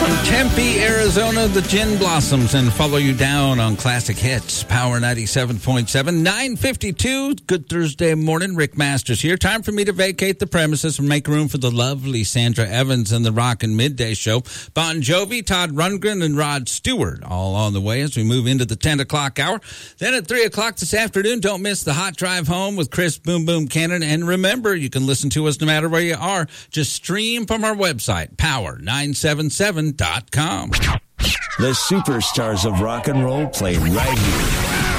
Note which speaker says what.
Speaker 1: Tempe, Arizona, the Gin Blossoms, and Follow You Down on Classic Hits, Power 97.7, 9:52. Good Thursday morning. Rick Masters here. Time for me to vacate the premises and make room for the lovely Sandra Evans and the Rockin' Midday Show. Bon Jovi, Todd Rundgren, and Rod Stewart all on the way as we move into the 10 o'clock hour. Then at 3 o'clock this afternoon, don't miss the Hot Drive Home with Chris Boom Boom Cannon. And remember, you can listen to us no matter where you are. Just stream from our website, power977.com.
Speaker 2: The superstars of rock and roll play right here